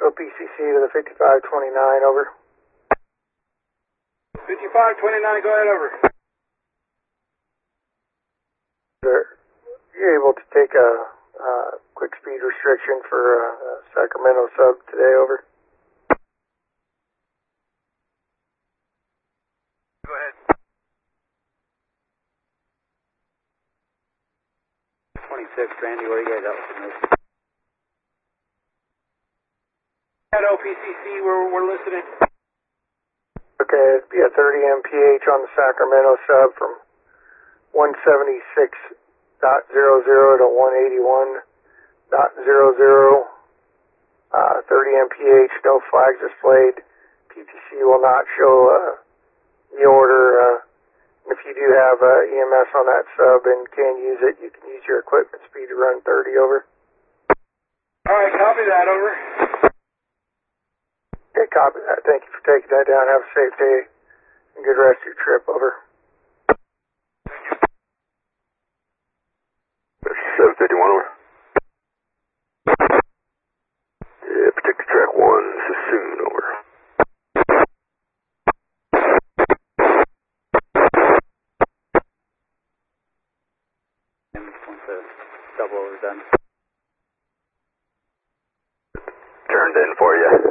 OPCC to the 5529, over. 5529, go ahead, over. Are you able to take a quick speed restriction for Sacramento sub today, over? Go ahead. 26, Randy, where are you guys out from this? At OPCC, we're listening. Okay, it'd be a 30 mph on the Sacramento sub from 176.00 to 181.00. 30 mph, no flags displayed. PTC will not show the order. If you do have EMS on that sub and can use it, you can use your equipment speed to run 30, over. Alright, copy that, over. Okay, copy that. Thank you for taking that down. Have a safe day and good rest of your trip, over. 751, over. Yeah, protect the track 1, Sassoon, over. Once the double over done. Turned in for you.